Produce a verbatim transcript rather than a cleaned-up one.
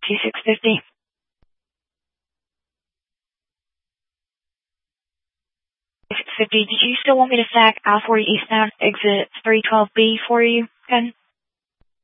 two six five zero. six fifty, did you still want me to stack I forty eastbound exit three twelve B for you, Ken?